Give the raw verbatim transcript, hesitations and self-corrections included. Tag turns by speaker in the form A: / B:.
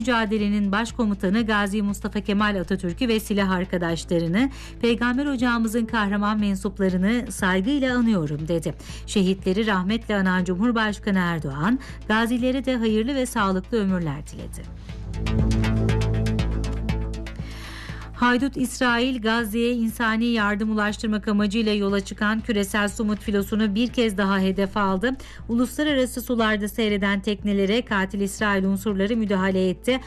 A: Mücadelenin başkomutanı Gazi Mustafa Kemal Atatürk'ü ve silah arkadaşlarını, Peygamber Ocağımızın kahraman mensuplarını saygıyla anıyorum dedi. Şehitleri rahmetle anan Cumhurbaşkanı Erdoğan, gazilere de hayırlı ve sağlıklı ömürler diledi. Haydut İsrail, Gazze'ye insani yardım ulaştırmak amacıyla yola çıkan küresel Sumut filosunu bir kez daha hedef aldı. Uluslararası sularda seyreden teknelere katil İsrail unsurları müdahale etti.